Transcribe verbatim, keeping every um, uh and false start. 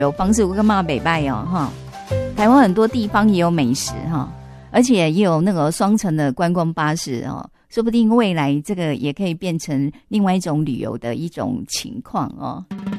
有方式，我跟妈北拜哦哈。台湾很多地方也有美食哈，而且也有那个双层的观光巴士哦，说不定未来这个也可以变成另外一种旅游的一种情况哦。